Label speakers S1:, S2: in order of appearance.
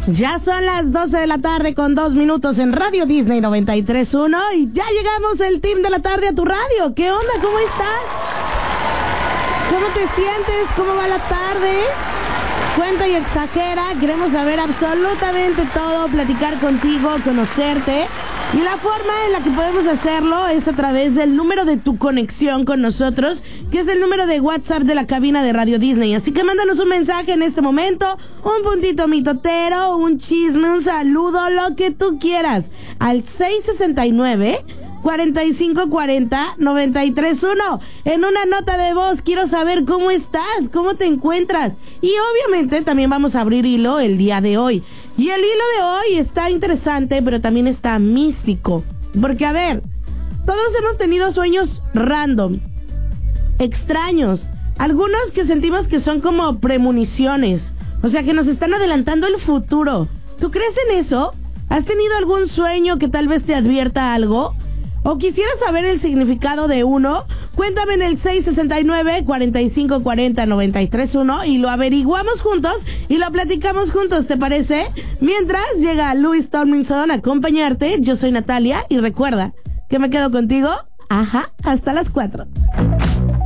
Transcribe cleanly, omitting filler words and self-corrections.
S1: Ya son las 12 de la tarde con 2 minutos en Radio Disney 93.1 y ya llegamos el team de la tarde a tu radio. ¿Qué onda? ¿Cómo estás? ¿Cómo te sientes? ¿Cómo va la tarde? Cuenta y exagera. Queremos saber absolutamente todo, platicar contigo, conocerte. Y la forma en la que podemos hacerlo es a través del número de tu conexión con nosotros, que es el número de WhatsApp de la cabina de Radio Disney. Así que mándanos un mensaje en este momento, un puntito mitotero, un chisme, un saludo, lo que tú quieras, al 669-4540-931. En una nota de voz quiero saber cómo estás, cómo te encuentras. Y obviamente también vamos a abrir hilo el día de hoy. Y el hilo de hoy está interesante, pero también está místico. Porque, a ver, todos hemos tenido sueños random, extraños. Algunos que sentimos que son como premoniciones. O sea, que nos están adelantando el futuro. ¿Tú crees en eso? ¿Has tenido algún sueño que tal vez te advierta algo? ¿O quisieras saber el significado de uno? Cuéntame en el 669-4540-931 y lo averiguamos juntos y lo platicamos juntos, ¿te parece? Mientras llega Louis Tomlinson a acompañarte, yo soy Natalia y recuerda que me quedo contigo, hasta las 4.